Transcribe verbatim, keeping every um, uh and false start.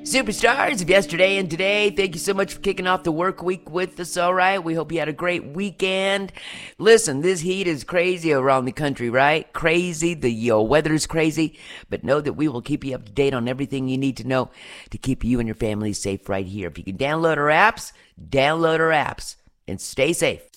Superstars of yesterday and today, thank you so much for kicking off the work week with us, all right? We hope you had a great weekend. Listen, this heat is crazy around the country, right? Crazy. The uh, weather's crazy. But know that we will keep you up to date on everything you need to know to keep you and your family safe right here. If you can download our apps, download our apps and stay safe.